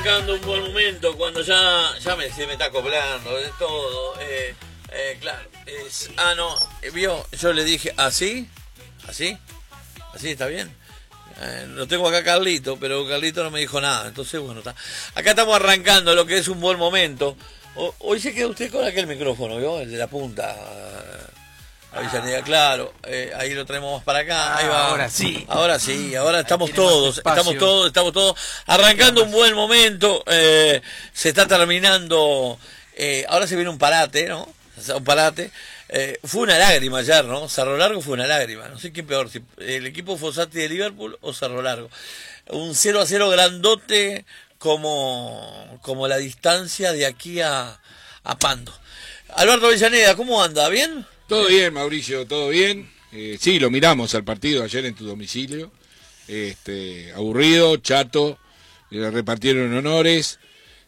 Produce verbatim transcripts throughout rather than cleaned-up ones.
arrancando un buen momento cuando ya, ya me, se me está acoplando de todo. Eh, eh, claro, es, ah, no, vio, yo le dije, ¿así? ¿Así? ¿Así está bien? Eh, lo tengo acá Carlito, pero Carlito no me dijo nada, entonces bueno, está. Acá estamos arrancando lo que es un buen momento. O, hoy se queda usted con aquel micrófono, ¿vio? El de la punta. Avellaneda, claro, eh, ahí lo traemos más para acá, ahí va. Ahora sí. Ahora sí, ahora estamos todos, estamos todos, estamos todos arrancando un buen momento, eh, se está terminando, eh, ahora se viene un parate, ¿no? Un parate, eh, fue una lágrima ayer, ¿no? Cerro Largo fue una lágrima, no sé quién peor, si el equipo Fossati de Liverpool o Cerro Largo. Un cero a cero grandote como, como la distancia de aquí a, a Pando. Alberto Avellaneda, ¿cómo anda? ¿Bien? Todo bien, Mauricio, todo bien. Eh, sí, lo miramos al partido ayer en tu domicilio. Este, aburrido, chato, eh, repartieron honores.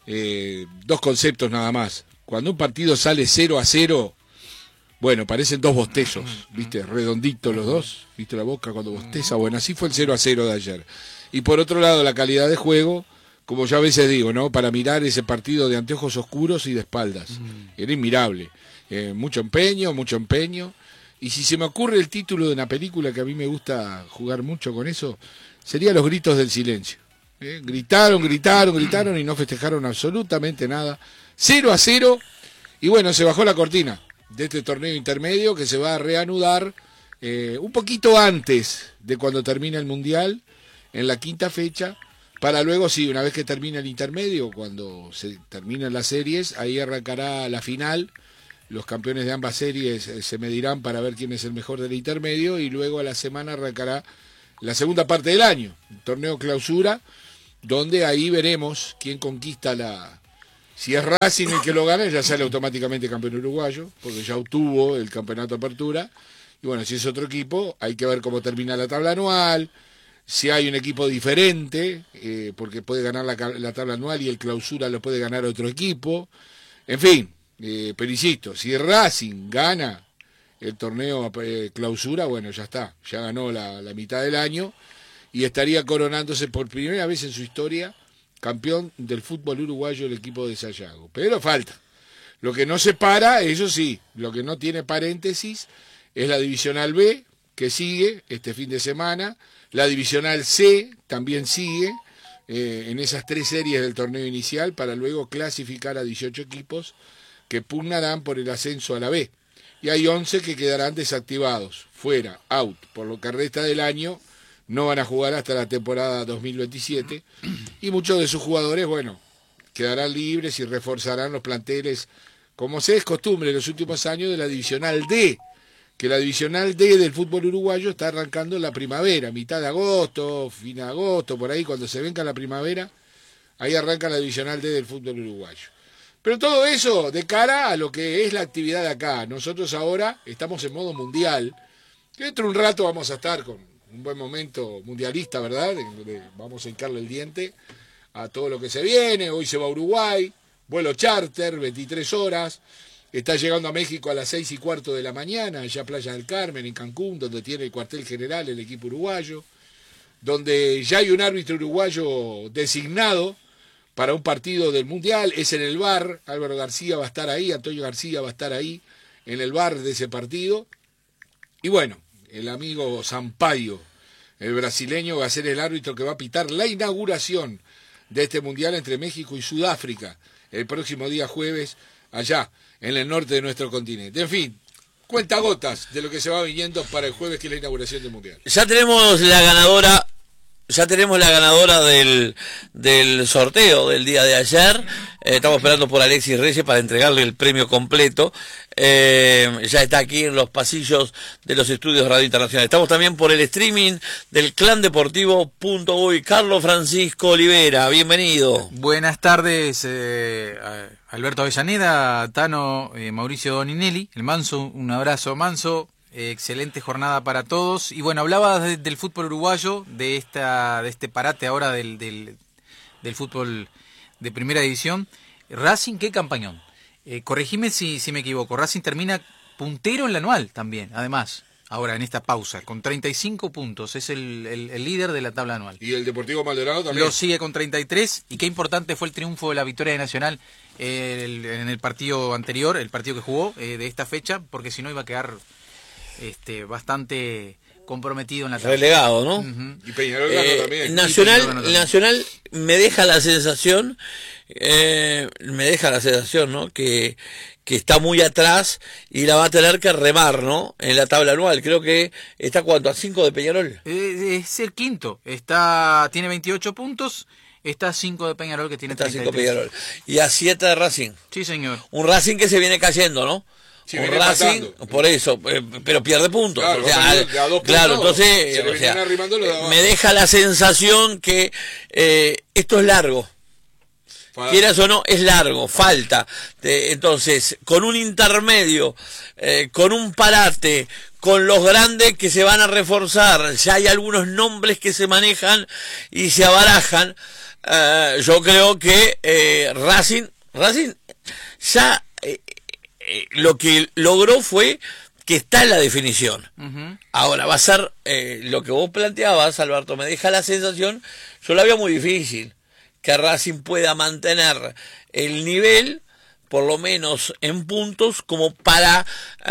Eh, dos conceptos nada más. Cuando un partido sale cero a cero, bueno, parecen dos bostezos, ¿viste? Redonditos los dos, ¿viste la boca cuando bosteza? Bueno, así fue el cero a cero de ayer. Y por otro lado, la calidad de juego, como yo a veces digo, ¿no? Para mirar ese partido de anteojos oscuros y de espaldas. Era inmirable. Eh, mucho empeño, mucho empeño. Y si se me ocurre el título de una película que a mí me gusta jugar mucho con eso, sería Los Gritos del Silencio. Eh, gritaron, gritaron, gritaron y no festejaron absolutamente nada. Cero a cero. Y bueno, se bajó la cortina de este torneo intermedio que se va a reanudar eh, un poquito antes de cuando termina el Mundial, en la quinta fecha, para luego, sí, una vez que termina el intermedio, cuando se terminan las series, ahí arrancará la final. Los campeones de ambas series se medirán para ver quién es el mejor del intermedio y luego a la semana arrancará la segunda parte del año, el torneo clausura, donde ahí veremos quién conquista la... Si es Racing el que lo gana, ya sale automáticamente campeón uruguayo, porque ya obtuvo el campeonato apertura. Y bueno, si es otro equipo, hay que ver cómo termina la tabla anual, si hay un equipo diferente, eh, porque puede ganar la, la tabla anual y el clausura lo puede ganar otro equipo. En fin. Eh, pero insisto, si Racing gana el torneo eh, clausura, bueno, ya está, ya ganó la, la mitad del año y estaría coronándose por primera vez en su historia campeón del fútbol uruguayo el equipo de Sayago. Pero falta. Lo que no se para, eso sí, lo que no tiene paréntesis es la Divisional B, que sigue este fin de semana, la Divisional C también sigue eh, en esas tres series del torneo inicial para luego clasificar a dieciocho equipos que pugnarán por el ascenso a la B. Y hay once que quedarán desactivados, fuera, out, por lo que resta del año no van a jugar hasta la temporada dos mil veintisiete y muchos de sus jugadores, bueno, quedarán libres y reforzarán los planteles, como se es costumbre en los últimos años, de la Divisional D, que la Divisional D del fútbol uruguayo está arrancando en la primavera, mitad de agosto, fin de agosto, por ahí, cuando se venga la primavera, ahí arranca la Divisional D del fútbol uruguayo. Pero todo eso de cara a lo que es la actividad de acá. Nosotros ahora estamos en modo mundial. Dentro de un rato vamos a estar con un buen momento mundialista, ¿verdad? Vamos a hincarle el diente a todo lo que se viene. Hoy se va a Uruguay, vuelo charter, veintitrés horas. Está llegando a México a las seis y cuarto de la mañana, allá a Playa del Carmen, en Cancún, donde tiene el cuartel general el equipo uruguayo. Donde ya hay un árbitro uruguayo designado para un partido del Mundial, es en el V A R, Álvaro García va a estar ahí, Antonio García va a estar ahí, en el V A R de ese partido. Y bueno, el amigo Sampaio, el brasileño, va a ser el árbitro que va a pitar la inauguración de este Mundial entre México y Sudáfrica, el próximo día jueves, allá, en el norte de nuestro continente. En fin, cuentagotas de lo que se va viniendo para el jueves, que es la inauguración del Mundial. Ya tenemos la ganadora... Ya tenemos la ganadora del, del sorteo del día de ayer. Eh, estamos esperando por Alexis Reyes para entregarle el premio completo. Eh, ya está aquí en los pasillos de los estudios Radio Internacional. Estamos también por el streaming del clan deportivo punto uy. Carlos Francisco Olivera, bienvenido. Buenas tardes, eh, Alberto Avellaneda, Tano, eh, Mauricio Doninelli, el Manso, un abrazo Manso. Eh, excelente jornada para todos. Y bueno, hablaba de, del fútbol uruguayo, de esta de este parate ahora del, del, del fútbol de primera división. Racing, qué campañón. Eh, corregime si, si me equivoco. Racing termina puntero en la anual también, además. ahora en esta pausa, con treinta y cinco puntos, es el, el, el líder de la tabla anual. Y el Deportivo Maldonado también. Lo sigue con treinta y tres, y qué importante fue el triunfo de la victoria de Nacional eh, el, en el partido anterior, el partido que jugó eh, de esta fecha, porque si no iba a quedar este bastante comprometido en la tabla. Relegado, ¿no? Uh-huh. Y Peñarol ganó eh, también. Nacional, Peñarol ganó también. Nacional me deja la sensación, eh, me deja la sensación, ¿no? Que, que está muy atrás y la va a tener que remar, ¿no? En la tabla anual. Creo que está cuánto, a cinco de Peñarol. Eh, es el quinto, está tiene veintiocho puntos, está a cinco de Peñarol que tiene Está a treinta y cinco de tres. Peñarol. Y a siete de Racing. Sí, señor. Un Racing que se viene cayendo, ¿no? Sí, un viene Racing, empatando. por eso, eh, pero pierde puntos. Claro, o sea, va a al- perder de a dos claro, puntos, entonces, se le o sea, venían arrimando los de abajo. me deja la sensación que eh, esto es largo. Para- Quieras o no, es largo, falta. De- entonces, con un intermedio, eh, con un parate, con los grandes que se van a reforzar, ya hay algunos nombres que se manejan y se abarajan. Eh, yo creo que eh, Racing, Racing ya eh, eh, lo que logró fue que está en la definición. Uh-huh. Ahora, va a ser eh, lo que vos planteabas, Alberto, me deja la sensación, yo la veo muy difícil, que Racing pueda mantener el nivel, por lo menos en puntos, como para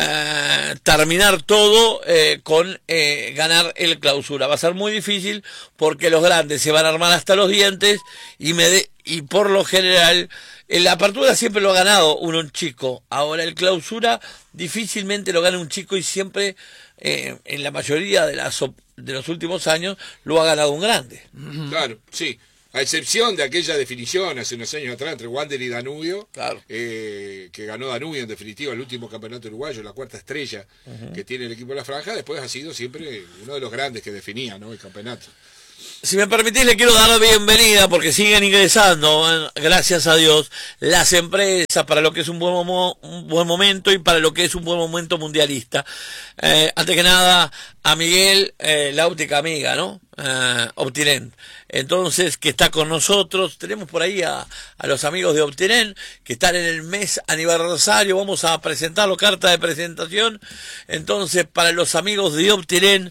eh, terminar todo eh, con eh, ganar el clausura. Va a ser muy difícil porque los grandes se van a armar hasta los dientes y, me de, y por lo general, en la apertura siempre lo ha ganado uno chico. Ahora el clausura difícilmente lo gana un chico y siempre, eh, en la mayoría de, las, de los últimos años, lo ha ganado un grande. Claro, sí. A excepción de aquella definición hace unos años atrás entre Wander y Danubio, Claro. eh, que ganó Danubio en definitiva el último campeonato uruguayo, la cuarta estrella uh-huh. que tiene el equipo de la Franja, después ha sido siempre uno de los grandes que definía, ¿no?, el campeonato. Si me permitís, le quiero dar la bienvenida porque siguen ingresando, gracias a Dios, las empresas para lo que es un buen, mo- un buen momento y para lo que es un buen momento mundialista. Eh, antes que nada, a Miguel, eh, la óptica amiga, ¿no? Eh, Optilen. Entonces, que está con nosotros. Tenemos por ahí a, a los amigos de Optilen que están en el mes aniversario. Vamos a presentarlo, carta de presentación. Entonces, para los amigos de Optilen,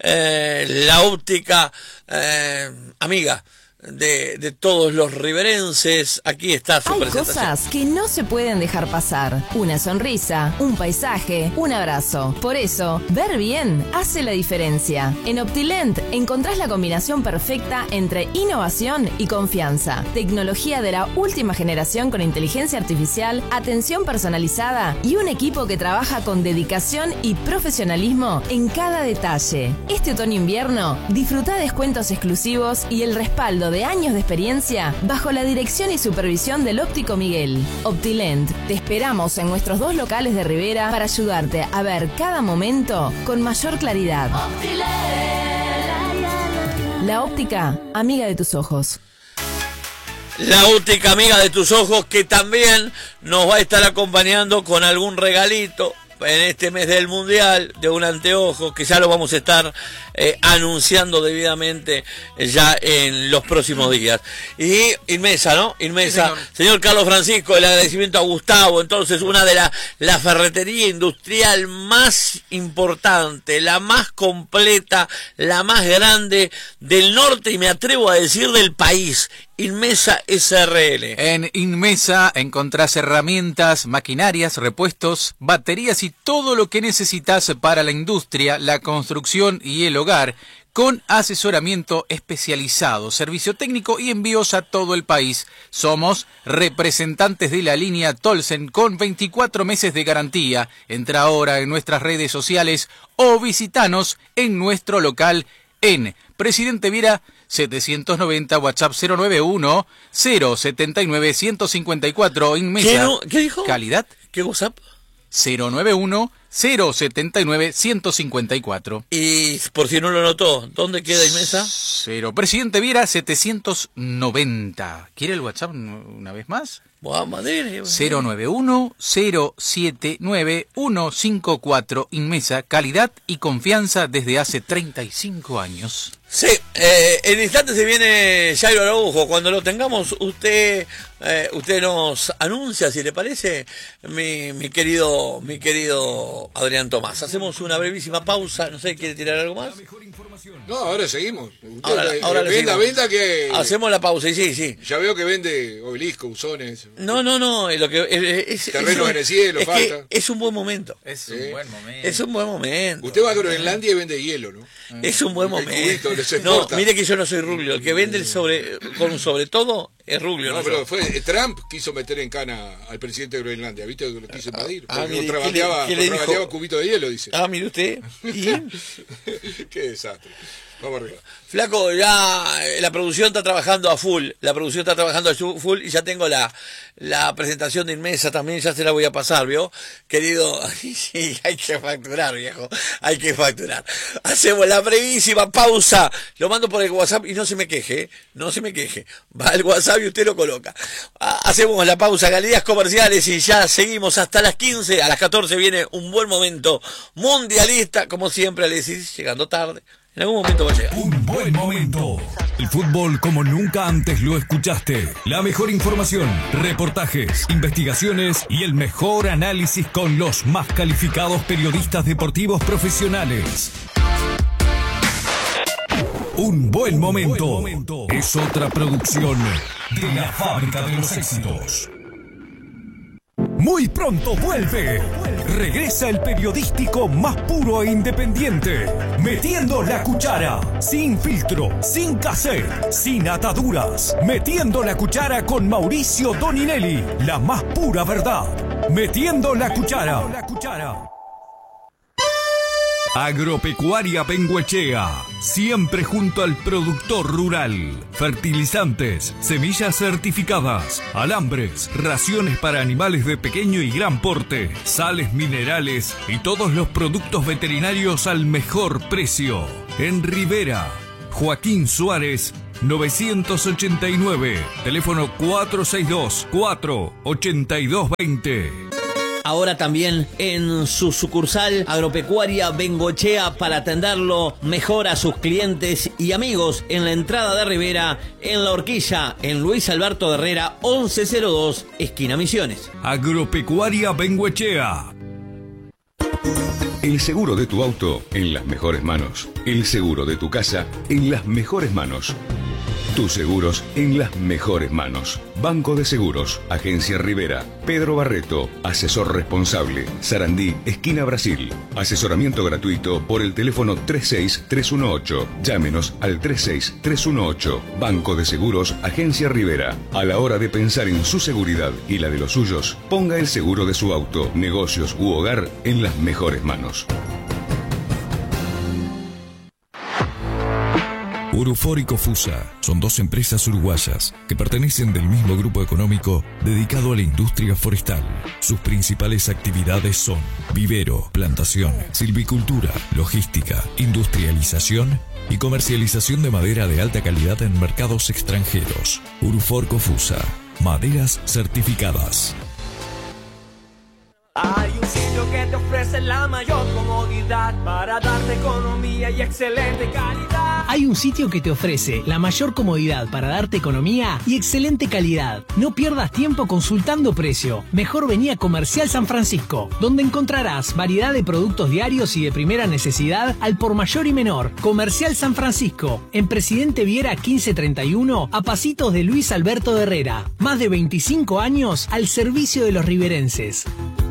eh, la óptica eh, amiga de, de todos los riverenses, aquí está su Hay presentación. cosas que no se pueden dejar pasar. Una sonrisa, un paisaje, un abrazo. Por eso, ver bien hace la diferencia. En Optilent encontrás la combinación perfecta entre innovación y confianza. Tecnología de la última generación con inteligencia artificial, atención personalizada y un equipo que trabaja con dedicación y profesionalismo en cada detalle. Este otoño-invierno, disfruta descuentos exclusivos y el respaldo de años de experiencia bajo la dirección y supervisión del óptico Miguel. Optilent, te esperamos en nuestros dos locales de Rivera para ayudarte a ver cada momento con mayor claridad. La óptica, amiga de tus ojos. La óptica amiga de tus ojos, que también nos va a estar acompañando con algún regalito en este mes del Mundial, de un anteojo, que ya lo vamos a estar eh, anunciando debidamente eh, ya en los próximos días. Y Inmesa, ¿no? Inmesa, Sí, señor. señor Carlos Francisco, el agradecimiento a Gustavo, entonces una de las la ferretería industrial más importante, la más completa, la más grande del norte y me atrevo a decir del país. Inmesa S R L. En Inmesa encontrás herramientas, maquinarias, repuestos, baterías y todo lo que necesitas para la industria, la construcción y el hogar, con asesoramiento especializado, servicio técnico y envíos a todo el país. Somos representantes de la línea Tolsen con veinticuatro meses de garantía. Entra ahora en nuestras redes sociales o visitanos en nuestro local en Presidente Viera setecientos noventa, WhatsApp cero noventa y uno, cero setenta y nueve, ciento cincuenta y cuatro. Inmesa. ¿Qué, no? ¿Qué dijo? Calidad ¿Qué WhatsApp? cero noventa y uno, cero setenta y nueve, ciento cincuenta y cuatro. Y por si no lo notó, ¿dónde queda Inmesa? Cero. Presidente Viera setecientos noventa. ¿Quiere el WhatsApp una vez más? Buah, madre. cero noventa y uno, cero setenta y nueve, ciento cincuenta y cuatro. Inmesa, calidad y confianza desde hace treinta y cinco años. Sí, eh, en instantes se viene Jairo Araujo. Cuando lo tengamos, usted eh, usted nos anuncia, si le parece, mi, mi querido mi querido dijo Adrián Tomás. Hacemos una brevísima pausa, no sé, ¿quiere tirar algo más? No, ahora seguimos. Usted, Ahora, eh, ahora le venda, seguimos. venda que... Hacemos la pausa, y sí, sí. Ya veo que vende obelisco, buzones. No, no, no, es lo que es, es, Terrenos es, en el cielo, es falta. que es un buen momento. Es Sí. un buen momento. Es un buen momento. Usted va a Groenlandia y vende hielo, ¿no? Es un buen El momento. cubito que se No, exporta. mire que yo no soy Ruglio. El que vende el sobre con un sobre todo es Ruglio. No, No, pero yo. fue Trump quiso meter en cana al presidente de Groenlandia, ¿viste? Que lo quiso invadir. Ah, Porque mire, contrabandeaba, ¿qué le- qué le contrabandeaba dijo? cubito de hielo, dice. Ah, mire usted. ¿Y? Qué desastre. Vamos arriba. Flaco, ya eh, la producción está trabajando a full. La producción está trabajando a su- full y ya tengo la, la presentación de Inmesa también, ya se la voy a pasar, ¿vio? Querido, sí, hay que facturar, viejo. Hay que facturar. Hacemos la brevísima pausa. Lo mando por el WhatsApp y no se me queje, ¿eh? No se me queje. Va al WhatsApp y usted lo coloca. Ah, Hacemos la pausa, galerías comerciales, y ya seguimos hasta las quince. A las catorce viene un buen momento mundialista, como siempre, le decís, llegando tarde. En algún momento va a llegar. Un buen momento. El fútbol como nunca antes lo escuchaste. La mejor información, reportajes, investigaciones y el mejor análisis con los más calificados periodistas deportivos profesionales. Un buen momento. Es otra producción de la Fábrica de los Éxitos. Muy pronto vuelve. Regresa el periodístico más puro e independiente. Metiendo la cuchara. Sin filtro, sin cassette, sin ataduras. Metiendo la cuchara con Mauricio Doninelli. La más pura verdad. Metiendo la cuchara. Agropecuaria Bengoechea, siempre junto al productor rural. Fertilizantes, semillas certificadas, alambres, raciones para animales de pequeño y gran porte, sales minerales y todos los productos veterinarios al mejor precio. En Rivera, Joaquín Suárez, novecientos ochenta y nueve, teléfono cuatro seis dos, cuatro ocho dos dos cero. Ahora también en su sucursal Agropecuaria Bengoechea para atenderlo mejor a sus clientes y amigos en la entrada de Rivera, en La Horquilla, en Luis Alberto Herrera, once cero dos, esquina Misiones. Agropecuaria Bengoechea. El seguro de tu auto en las mejores manos. El seguro de tu casa en las mejores manos. Tus seguros en las mejores manos. Banco de Seguros, Agencia Rivera, Pedro Barreto, asesor responsable, Sarandí, esquina Brasil. Asesoramiento gratuito por el teléfono tres seis tres uno ocho. Llámenos al tres seis tres uno ocho. Banco de Seguros, Agencia Rivera. A la hora de pensar en su seguridad y la de los suyos, ponga el seguro de su auto, negocios u hogar en las mejores manos. Urufor y Cofusa son dos empresas uruguayas que pertenecen del mismo grupo económico dedicado a la industria forestal. Sus principales actividades son vivero, plantación, silvicultura, logística, industrialización y comercialización de madera de alta calidad en mercados extranjeros. Urufor Cofusa, maderas certificadas. Hay un sitio que te ofrece la mayor comodidad para darte economía y excelente calidad. Hay un sitio que te ofrece la mayor comodidad para darte economía y excelente calidad. No pierdas tiempo consultando precio. Mejor vení a Comercial San Francisco, donde encontrarás variedad de productos diarios y de primera necesidad al por mayor y menor. Comercial San Francisco, en Presidente Viera quince treinta y uno, a pasitos de Luis Alberto Herrera. Más de veinticinco años al servicio de los riverenses.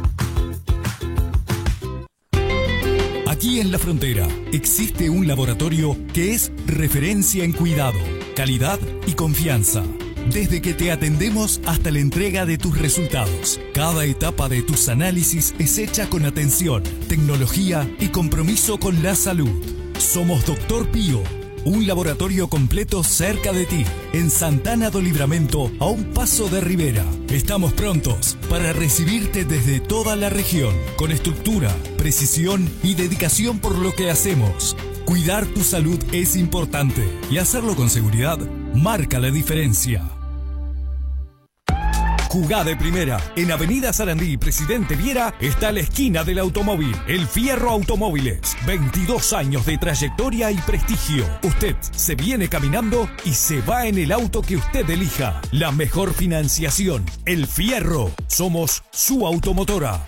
Aquí en La Frontera existe un laboratorio que es referencia en cuidado, calidad y confianza. Desde que te atendemos hasta la entrega de tus resultados, cada etapa de tus análisis es hecha con atención, tecnología y compromiso con la salud. Somos Doctor Pío, un laboratorio completo cerca de ti, en Santana do Livramento, a un paso de Rivera. Estamos prontos para recibirte desde toda la región, con estructura, precisión y dedicación por lo que hacemos. Cuidar tu salud es importante y hacerlo con seguridad marca la diferencia. Jugá de primera. En Avenida Sarandí, Presidente Viera, está la esquina del automóvil. El Fierro Automóviles. veintidós años de trayectoria y prestigio. Usted se viene caminando y se va en el auto que usted elija. La mejor financiación. El Fierro. Somos su automotora.